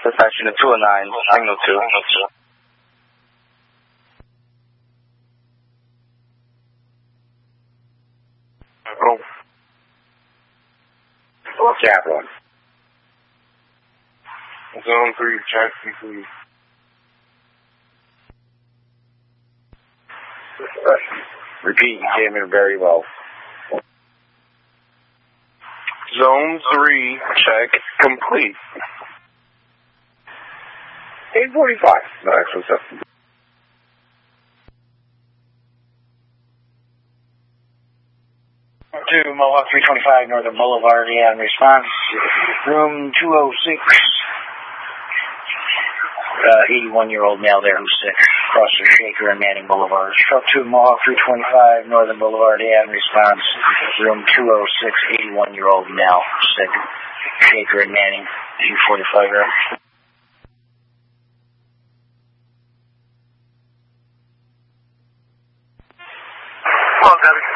Dispatch unit 209, signal 2. Oh. Chaplain. Zone 3, check, please. Repeat, you came in very low. Zone 3, check, complete. 845. No, actually, so. To Mohawk 325 Northern Boulevard, and response, room 206. 81-year-old male there who's sick. Crosser Shaker and Manning Boulevard. Stroke 2 Mohawk 325 Northern Boulevard, and response, room 206, 81-year-old male sick. Shaker and Manning, 245 room. Well,